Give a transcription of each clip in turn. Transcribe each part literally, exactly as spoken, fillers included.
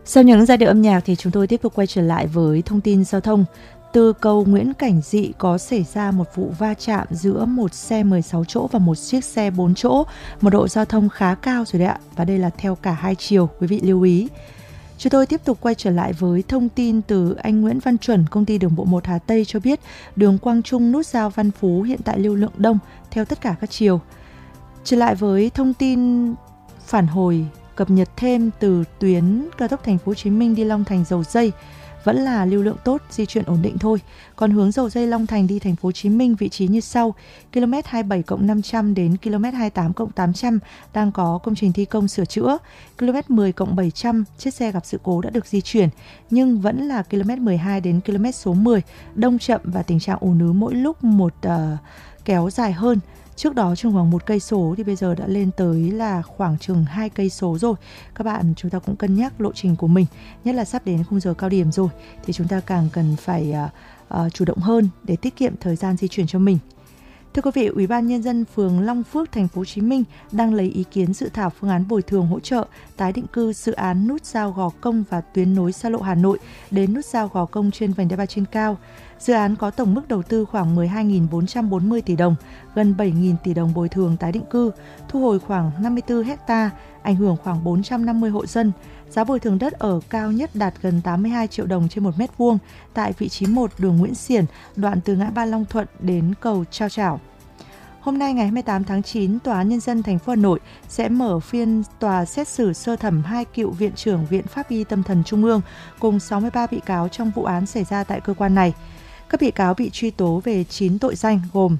Sau những giai điệu âm nhạc thì chúng tôi tiếp tục quay trở lại với thông tin giao thông. Từ cầu Nguyễn Cảnh Dị có xảy ra một vụ va chạm giữa một xe mười sáu chỗ và một chiếc xe bốn chỗ. Mật độ giao thông khá cao rồi đấy ạ. Và đây là theo cả hai chiều, quý vị lưu ý. Chúng tôi tiếp tục quay trở lại với thông tin từ anh Nguyễn Văn Chuẩn, công ty đường bộ một Hà Tây cho biết đường Quang Trung nút giao Văn Phú hiện tại lưu lượng đông theo tất cả các chiều. Trở lại với thông tin phản hồi cập nhật thêm từ tuyến cao tốc Thành phố Hồ Chí Minh đi Long Thành Dầu Giây vẫn là lưu lượng tốt, di chuyển ổn định thôi. Còn hướng Dầu Giây Long Thành đi Thành phố Hồ Chí Minh vị trí như sau: ki lô mét hai mươi bảy cộng năm trăm đến ki lô mét hai mươi tám cộng tám trăm đang có công trình thi công sửa chữa. ki lô mét mười cộng bảy trăm chiếc xe gặp sự cố đã được di chuyển, nhưng vẫn là ki lô mét mười hai đến ki lô mét số mười đông chậm và tình trạng ùn ứ mỗi lúc một uh, kéo dài hơn. Trước đó chừng khoảng một cây số thì bây giờ đã lên tới là khoảng chừng hai cây số rồi. Các bạn chúng ta cũng cân nhắc lộ trình của mình, nhất là sắp đến khung giờ cao điểm rồi thì chúng ta càng cần phải uh, uh, chủ động hơn để tiết kiệm thời gian di chuyển cho mình. Thưa quý vị, Ủy ban Nhân dân phường Long Phước, Thành phố Hồ Chí Minh đang lấy ý kiến dự thảo phương án bồi thường hỗ trợ tái định cư dự án nút giao Gò Công và tuyến nối xa lộ Hà Nội đến nút giao Gò Công trên vành đai ba trên cao. Dự án có tổng mức đầu tư khoảng mười hai nghìn bốn trăm bốn mươi tỷ đồng, gần bảy nghìn tỷ đồng bồi thường tái định cư, thu hồi khoảng năm mươi tư héc ta, ảnh hưởng khoảng bốn trăm năm mươi hộ dân. Giá bồi thường đất ở cao nhất đạt gần tám mươi hai triệu đồng trên một mét vuông tại vị trí một đường Nguyễn Xiển, đoạn từ ngã ba Long Thuận đến cầu Trao Chảo. Hôm nay ngày hai mươi tám tháng chín, Tòa án Nhân dân thành phố Hà Nội sẽ mở phiên tòa xét xử sơ thẩm hai cựu Viện trưởng Viện Pháp y Tâm thần Trung ương cùng sáu mươi ba bị cáo trong vụ án xảy ra tại cơ quan này. Các bị cáo bị truy tố về chín tội danh gồm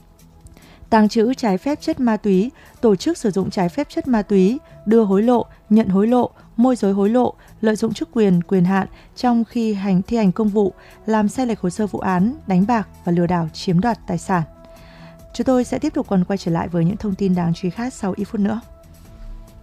tàng trữ trái phép chất ma túy, tổ chức sử dụng trái phép chất ma túy, đưa hối lộ, nhận hối lộ, môi giới hối lộ, lợi dụng chức quyền, quyền hạn trong khi hành thi hành công vụ, làm sai lệch hồ sơ vụ án, đánh bạc và lừa đảo chiếm đoạt tài sản. Chúng tôi sẽ tiếp tục còn quay trở lại với những thông tin đáng chú ý khác sau ít phút nữa.